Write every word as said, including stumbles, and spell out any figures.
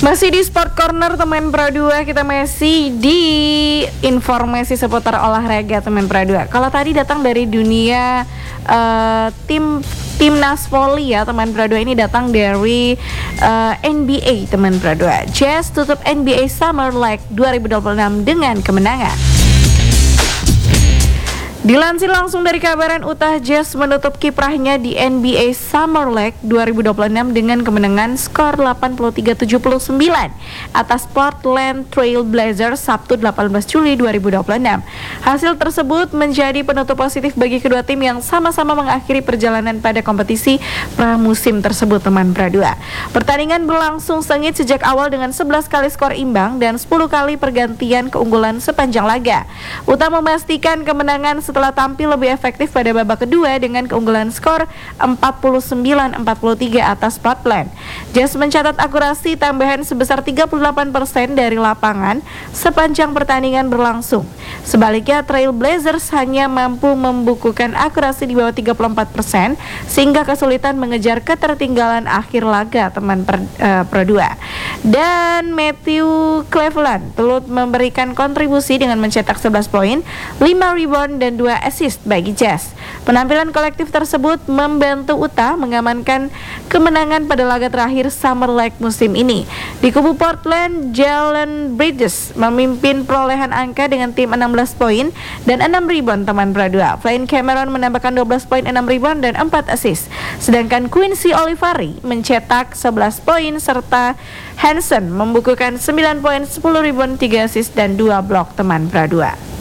Masih di Sport Corner teman Pro dua, kita masih di informasi seputar olahraga teman Pro dua. Kalau tadi datang dari dunia uh, tim timnas voli ya teman Pro dua, ini datang dari uh, N B A teman Pro dua. Jazz tutup N B A Summer League dua ribu dua puluh enam dengan kemenangan. Dilansir langsung dari kabaran, Utah Jazz menutup kiprahnya di N B A Summer League dua ribu dua puluh enam dengan kemenangan skor delapan puluh tiga tujuh puluh sembilan atas Portland Trail Blazers Sabtu delapan belas Juli dua ribu dua puluh enam. Hasil tersebut menjadi penutup positif bagi kedua tim yang sama-sama mengakhiri perjalanan pada kompetisi pramusim tersebut teman Pro dua. Pertandingan berlangsung sengit sejak awal dengan sebelas kali skor imbang dan sepuluh kali pergantian keunggulan sepanjang laga. Utah memastikan kemenangan setelah setelah tampil lebih efektif pada babak kedua dengan keunggulan skor empat puluh sembilan empat puluh tiga atas Portland. Jazz mencatat akurasi tambahan sebesar tiga puluh delapan persen dari lapangan sepanjang pertandingan berlangsung. Sebaliknya, Trail Blazers hanya mampu membukukan akurasi di bawah tiga puluh empat persen sehingga kesulitan mengejar ketertinggalan akhir laga teman per, uh, Pro dua. Dan Matthew Cleveland turut memberikan kontribusi dengan mencetak sebelas poin, lima rebound dan dua assist bagi Jazz. Penampilan kolektif tersebut membantu Utah mengamankan kemenangan pada laga terakhir Summer League musim ini. Di kubu Portland, Jalen Bridges memimpin perolehan angka dengan tim enam belas poin dan enam rebound teman Pro dua. Flynn Cameron menambahkan dua belas poin, enam rebound dan empat assist. Sedangkan Quincy Olivari mencetak sebelas poin serta Hansen membukukan sembilan poin, sepuluh rebound, tiga assist dan dua blok teman Pro dua.